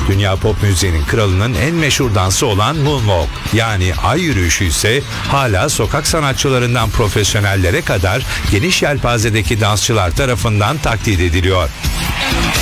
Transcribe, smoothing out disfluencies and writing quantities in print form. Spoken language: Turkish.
Dünya pop müziğinin kralının en meşhur dansı olan Moonwalk yani ay yürüyüşü ise hala sokak sanatçılarından profesyonellere kadar geniş yelpazedeki dansçılar tarafından taklit ediliyor.